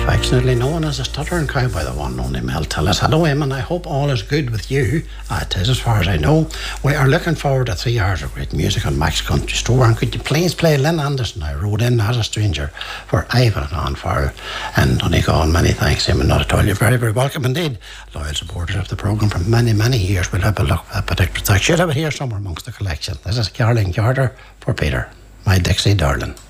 Affectionately known as a stuttering cow by the one and only Mel Tillis. Hello, Eamon. I hope all is good with you. It is, as far as I know. We are looking forward to 3 hours of great music on Max Country Store. And could you please play Lynn Anderson? I rode in as a stranger for Ivan and Farrell and Donegal. Many thanks, Eamon. Not at all. You're very, very welcome indeed. Loyal supporters of the programme for many, many years. We'll have a look at that particular track. Should have it here somewhere amongst the collection. This is Caroline Carter for Peter, my Dixie darling.